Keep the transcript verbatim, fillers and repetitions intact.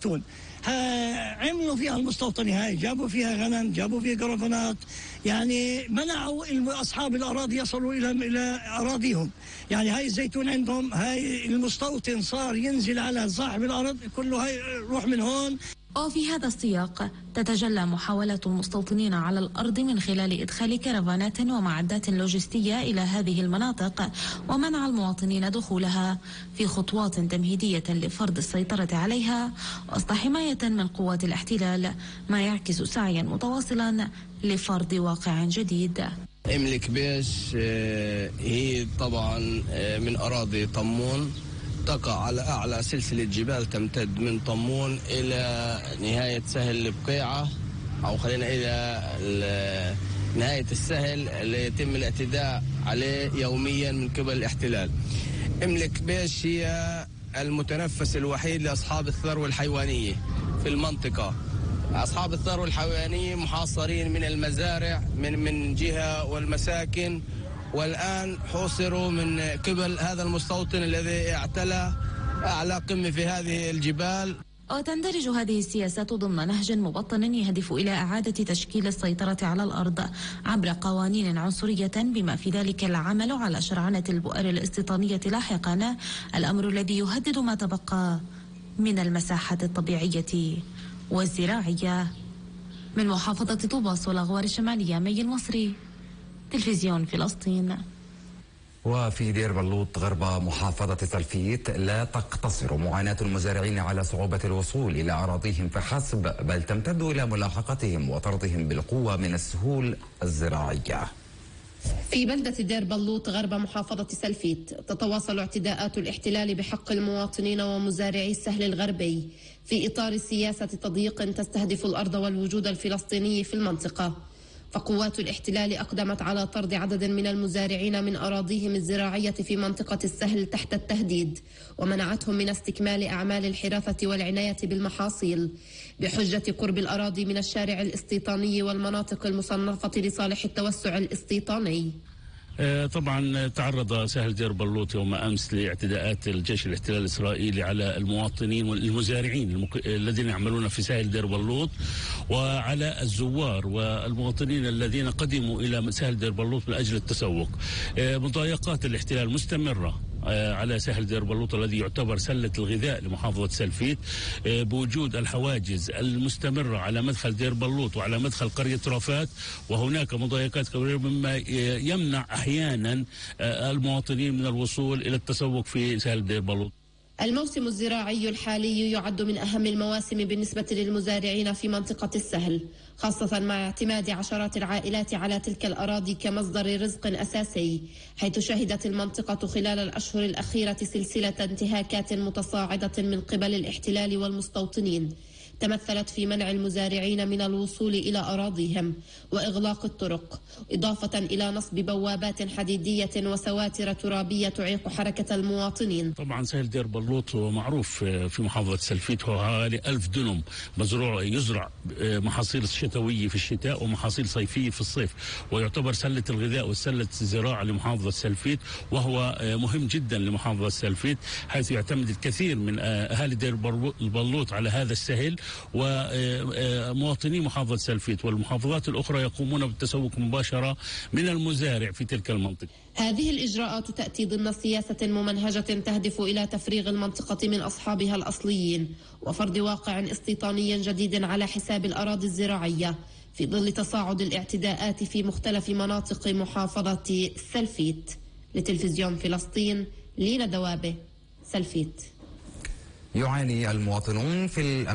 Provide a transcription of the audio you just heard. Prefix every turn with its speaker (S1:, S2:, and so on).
S1: الزيتون. عملوا فيها المستوطنة هاي، جابوا فيها غنم، جابوا فيها قرفنات، يعني منعوا أصحاب الأراضي يصلوا إلى إلى أراضيهم. يعني هاي الزيتون عندهم، هاي المستوطن صار ينزل على صاحب الأرض كله، هاي روح من هون.
S2: وفي هذا السياق تتجلى محاولات المستوطنين على الأرض من خلال إدخال كرفانات ومعدات لوجستية إلى هذه المناطق ومنع المواطنين دخولها في خطوات تمهيدية لفرض السيطرة عليها وسط حماية من قوات الاحتلال، ما يعكس سعيا متواصلا لفرض واقع جديد.
S3: املك بيش هي طبعا من أراضي طمون، تقع على أعلى سلسلة جبال تمتد من طمون إلى نهاية سهل البقيعة، أو خلينا إلى نهاية السهل اللي يتم الاعتداء عليه يوميا من قبل الاحتلال. املك بيش هي المتنفس الوحيد لأصحاب الثروة الحيوانية في المنطقة. أصحاب الثروة الحيوانية محاصرين من المزارع من من جهة والمساكن، والآن حوصروا من قبل هذا المستوطن الذي اعتلى أعلى قمة في هذه الجبال.
S2: وتندرج هذه السياسات ضمن نهج مبطن يهدف إلى إعادة تشكيل السيطرة على الأرض عبر قوانين عنصرية، بما في ذلك العمل على شرعنة البؤر الاستيطانية لاحقا، الأمر الذي يهدد ما تبقى من المساحة الطبيعية والزراعية. من محافظة طوباس والأغوار الشمالية، مي المصري، تلفزيون فلسطين.
S4: وفي دير بلوط غرب محافظة سلفيت لا تقتصر معاناة المزارعين على صعوبة الوصول إلى أراضيهم فحسب، بل تمتد إلى ملاحقتهم وطردهم بالقوة من السهول الزراعية.
S5: في بلدة دير بلوط غرب محافظة سلفيت تتواصل اعتداءات الاحتلال بحق المواطنين ومزارعي السهل الغربي في إطار سياسة تضييق تستهدف الأرض والوجود الفلسطيني في المنطقة. فقوات الاحتلال أقدمت على طرد عدد من المزارعين من أراضيهم الزراعية في منطقة السهل تحت التهديد، ومنعتهم من استكمال أعمال الحراثة والعناية بالمحاصيل بحجة قرب الأراضي من الشارع الاستيطاني والمناطق المصنفة لصالح التوسع الاستيطاني.
S6: طبعا تعرض سهل دير بلوط يوم أمس لاعتداءات الجيش الاحتلال الإسرائيلي على المواطنين والمزارعين المك... الذين يعملون في سهل دير بلوط، وعلى الزوار والمواطنين الذين قدموا إلى سهل دير بلوط من أجل التسوق. مضايقات الاحتلال مستمرة على سهل دير بلوط الذي يعتبر سلة الغذاء لمحافظة سلفيت، بوجود الحواجز المستمرة على مدخل دير بلوط وعلى مدخل قرية رفات، وهناك مضايقات كبيرة مما يمنع أحيانا المواطنين من الوصول إلى التسوق في سهل دير بلوط.
S5: الموسم الزراعي الحالي يعد من أهم المواسم بالنسبة للمزارعين في منطقة السهل، خاصة مع اعتماد عشرات العائلات على تلك الأراضي كمصدر رزق أساسي، حيث شهدت المنطقة خلال الأشهر الأخيرة سلسلة انتهاكات متصاعدة من قبل الاحتلال والمستوطنين، تمثلت في منع المزارعين من الوصول إلى أراضيهم وإغلاق الطرق، إضافة إلى نصب بوابات حديدية وسواتر ترابية تعيق حركة المواطنين.
S6: طبعا سهل دير بلوط هو معروف في محافظة سلفيت، هو حوالي ألف دنم مزروع يزرع محاصيل شتوية في الشتاء ومحاصيل صيفية في الصيف، ويعتبر سلة الغذاء والسلة الزراعة لمحافظة سلفيت، وهو مهم جدا لمحافظة سلفيت، حيث يعتمد الكثير من أهالي دير البلوط على هذا السهل، ومواطني محافظة سلفيت والمحافظات الأخرى يقومون بالتسوق مباشرة من المزارع في تلك المنطقة.
S5: هذه الإجراءات تأتي ضمن سياسة ممنهجة تهدف إلى تفريغ المنطقة من أصحابها الأصليين وفرض واقع استيطاني جديد على حساب الأراضي الزراعية، في ظل تصاعد الاعتداءات في مختلف مناطق محافظة سلفيت. لتلفزيون فلسطين، لينا دوابة، سلفيت.
S4: يعاني المواطنون في